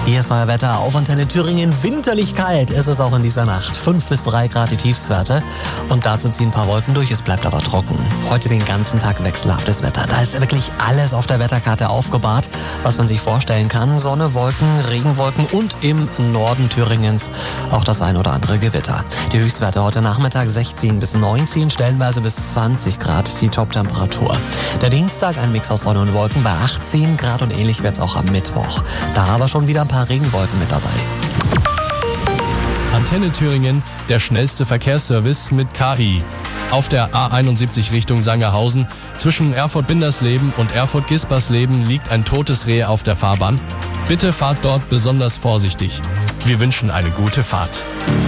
Hier ist euer Wetter auf Antenne Thüringen. Winterlich kalt ist es auch in dieser Nacht. 5 bis 3 Grad die Tiefstwerte. Und dazu ziehen ein paar Wolken durch. Es bleibt aber trocken. Heute den ganzen Tag wechselhaftes Wetter. Da ist wirklich alles auf der Wetterkarte aufgebahrt, was man sich vorstellen kann. Sonne, Wolken, Regenwolken und im Norden Thüringens auch das ein oder andere Gewitter. Die Höchstwerte heute Nachmittag 16 bis 19, stellenweise bis 20 Grad die Toptemperatur. Der Dienstag ein Mix aus Sonne und Wolken bei 18 Grad und ähnlich wird es auch am Mittwoch. Da aber schon wieder ein paar Regenwolken mit dabei. Antenne Thüringen, der schnellste Verkehrsservice mit KI. Auf der A71 Richtung Sangerhausen zwischen Erfurt-Bindersleben und Erfurt-Gispersleben liegt ein totes Reh auf der Fahrbahn. Bitte fahrt dort besonders vorsichtig. Wir wünschen eine gute Fahrt.